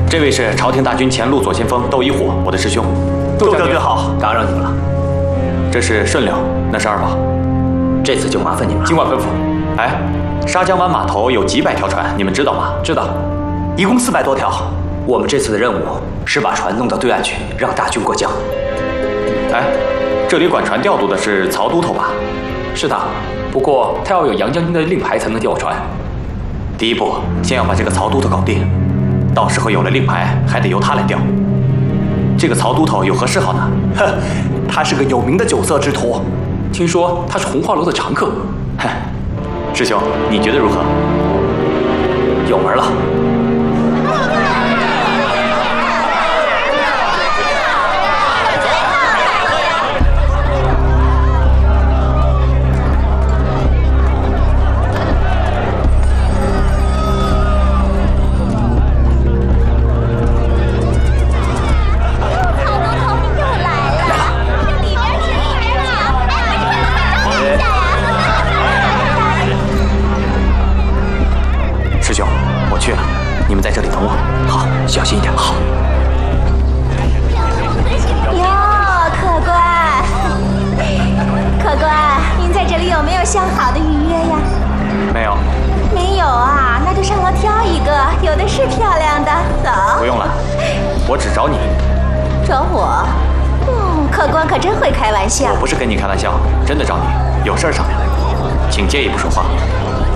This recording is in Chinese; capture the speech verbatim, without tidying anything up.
这位是朝廷大军前路左先锋窦一虎，我的师兄。 窦将军好，打扰你们了。 这是顺溜，那是二宝。 这次就麻烦你们了。 尽管吩咐。哎，沙江湾码头有几百条船，你们知道吗？ 知道，一共四百多条。我们这次的任务是把船弄到对岸去，让大军过江。 哎，这里管船调度的是曹都头吧？ 是他，不过他要有杨将军的令牌才能调船。 第一步，先要把这个曹都头搞定，到时候有了令牌，还得由他来调。这个曹都头有何嗜好呢？ 哼，他是个有名的酒色之徒， 听说他是红花楼的常客。 哼，师兄，你觉得如何？ 有门了。小心一点。好。 哟，客官，客官，您在这里有没有相好的预约呀？ 没有。 没有啊，那就上楼挑一个，有的是漂亮的。走。 不用了，我只找你。 找我？嗯，客官可真会开玩笑。 我不是跟你开玩笑，真的找你，有事儿商量，请借一步说话。